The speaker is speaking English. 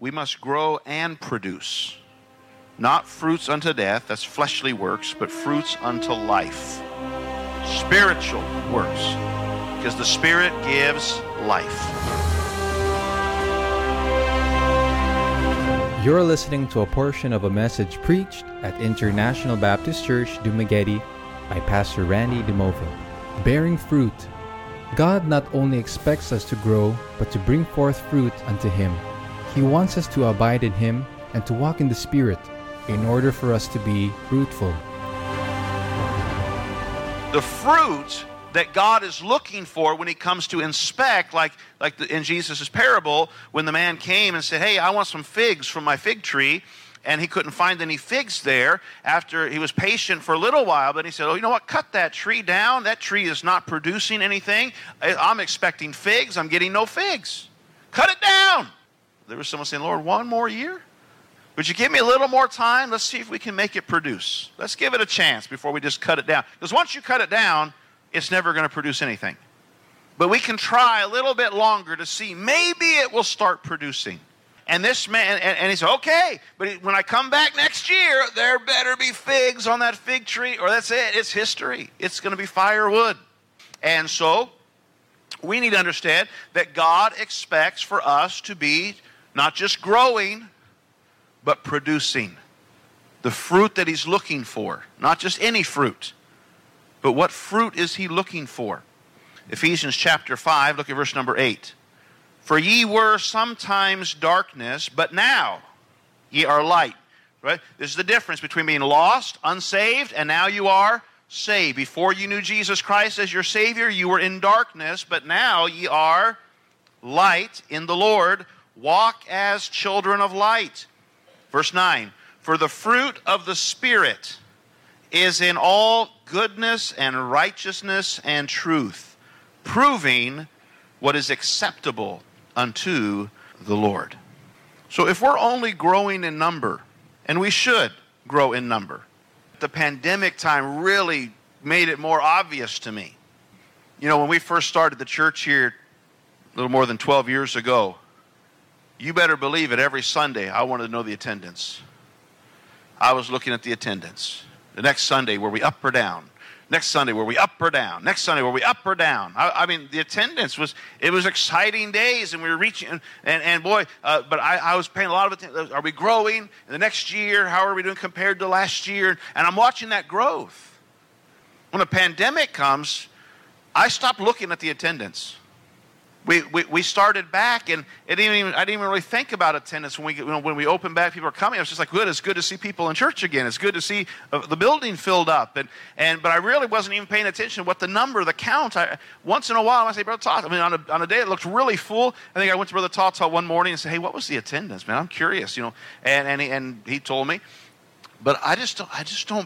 we must grow and produce. Not fruits unto death, that's fleshly works, but fruits unto life. Spiritual works, because the Spirit gives life. You're listening to a portion of a message preached at International Baptist Church, Dumaguete by Pastor Randy DeMova. Bearing fruit. God not only expects us to grow, but to bring forth fruit unto Him. He wants us to abide in Him and to walk in the Spirit in order for us to be fruitful. The fruit that God is looking for when He comes to inspect, in Jesus' parable, when the man came and said, hey, I want some figs from my fig tree, and he couldn't find any figs there. After he was patient for a little while, but he said, oh, you know what, cut that tree down. That tree is not producing anything. I'm expecting figs. I'm getting no figs. Cut it down. There was someone saying, Lord, one more year? Would you give me a little more time? Let's see if we can make it produce. Let's give it a chance before we just cut it down. Because once you cut it down, it's never going to produce anything. But we can try a little bit longer to see. Maybe it will start producing. And this man, and he said, okay, but when I come back next year, there better be figs on that fig tree, or that's it. It's history. It's going to be firewood. And so we need to understand that God expects for us to be not just growing, but producing the fruit that He's looking for. Not just any fruit, but what fruit is He looking for? Ephesians chapter 5, look at verse number 8. For ye were sometimes darkness, but now ye are light. Right? This is the difference between being lost, unsaved, and now you are saved. Before you knew Jesus Christ as your Savior, you were in darkness, but now ye are light in the Lord. Walk as children of light. Verse 9, for the fruit of the Spirit is in all goodness and righteousness and truth, proving what is acceptable unto the Lord. So if we're only growing in number, and we should grow in number, the pandemic time really made it more obvious to me. You know, when we first started the church here a little more than 12 years ago, you better believe it, every Sunday I wanted to know the attendance. I was looking at the attendance. The next Sunday, were we up or down? Next Sunday, were we up or down? Next Sunday, were we up or down? I mean, the attendance was exciting days, and we were reaching, and boy, but I was paying a lot of attention. Are we growing? In the next year, how are we doing compared to last year? And I'm watching that growth. When a pandemic comes, I stopped looking at the attendance. We started back, and I didn't even really think about attendance when we opened back. People are coming. It was just like, good. It's good to see people in church again. It's good to see the building filled up. But I really wasn't even paying attention to what the count. Once in a while, I say, Brother Tata. I mean, on a day it looked really full. I think I went to Brother Tata one morning and said, hey, what was the attendance, man? I'm curious, And he told me. But I just don't